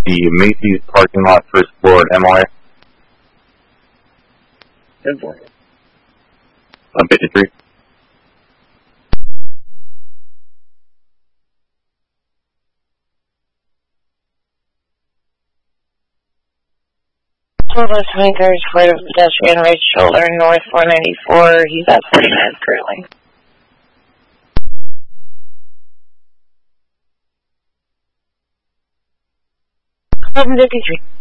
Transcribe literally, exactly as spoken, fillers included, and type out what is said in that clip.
the Macy's parking lot, first floor at M I. Good boy. On fifty-three. Southwest twenty-third, flight of pedestrian, right shoulder, north four ninety-four. He's at forty-nine currently. seven fifty-three.